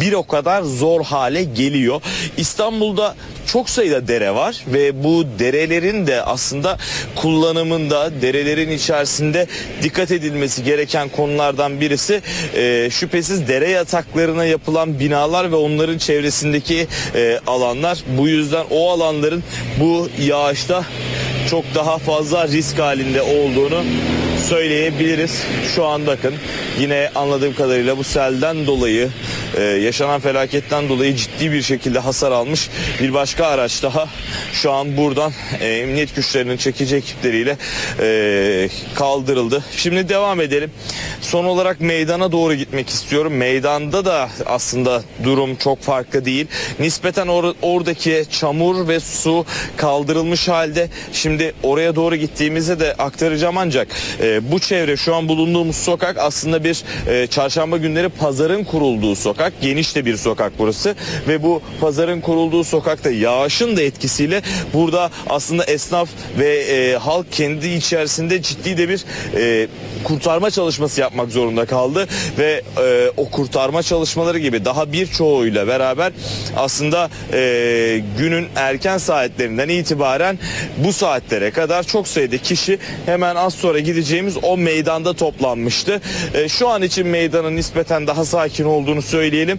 bir o kadar zor hale geliyor. İstanbul'da çok sayıda dere var ve bu derelerin de aslında kullanımında, derelerin içerisinde dikkat edilmesi gereken konulardan birisi şüphesiz dere yataklarına yapılan binalar ve onların çevresindeki alanlar. Bu yüzden o alanların bu yağışta çok daha fazla risk halinde olduğunu söyleyebiliriz. Şu an bakın yine anladığım kadarıyla bu selden dolayı yaşanan felaketten dolayı ciddi bir şekilde hasar almış bir başka araç daha şu an buradan emniyet güçlerinin çekici ekipleriyle kaldırıldı. Şimdi devam edelim. Son olarak meydana doğru gitmek istiyorum. Meydanda da aslında durum çok farklı değil. Nispeten oradaki çamur ve su kaldırılmış halde. Şimdi oraya doğru gittiğimizde de aktaracağım ancak bu çevre şu an bulunduğumuz sokak aslında bir çarşamba günleri pazarın kurulduğu sokak. Geniş de bir sokak burası ve bu pazarın kurulduğu sokakta yağışın da etkisiyle burada aslında esnaf ve halk kendi içerisinde ciddi de bir kurtarma çalışması yapmak zorunda kaldı ve o kurtarma çalışmaları gibi daha birçoğuyla beraber aslında günün erken saatlerinden itibaren bu saatlere kadar çok sayıda kişi hemen az sonra gideceğimiz o meydanda toplanmıştı. Şu an için meydanın nispeten daha sakin olduğunu söyleyelim.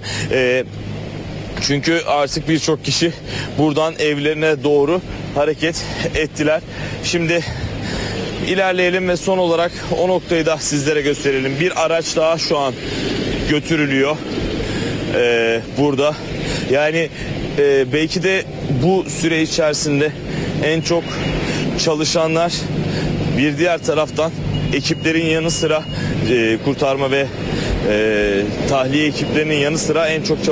Çünkü artık birçok kişi buradan evlerine doğru hareket ettiler. Şimdi ilerleyelim ve son olarak o noktayı da sizlere gösterelim. Bir araç daha şu an götürülüyor burada. Yani belki de bu süre içerisinde en çok çalışanlar, bir diğer taraftan ekiplerin yanı sıra kurtarma ve tahliye ekiplerinin yanı sıra en çok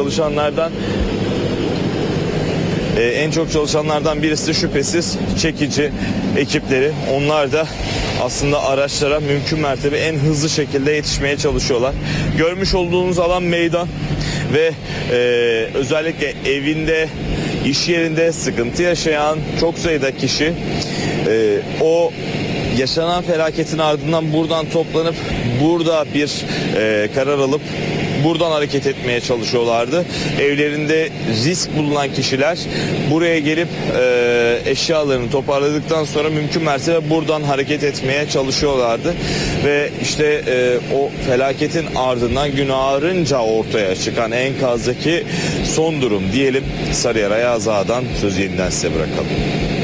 çalışanlardan birisi şüphesiz çekici ekipleri. Onlar da aslında araçlara mümkün mertebe en hızlı şekilde yetişmeye çalışıyorlar. Görmüş olduğunuz alan meydan ve özellikle evinde, iş yerinde sıkıntı yaşayan çok sayıda kişi o yaşanan felaketin ardından buradan toplanıp burada bir karar alıp buradan hareket etmeye çalışıyorlardı. Evlerinde risk bulunan kişiler buraya gelip eşyalarını toparladıktan sonra mümkün mertebe buradan hareket etmeye çalışıyorlardı. Ve işte o felaketin ardından gün ağarınca ortaya çıkan enkazdaki son durum diyelim. Sarıyer Ayazağa'dan sözü yeniden size bırakalım.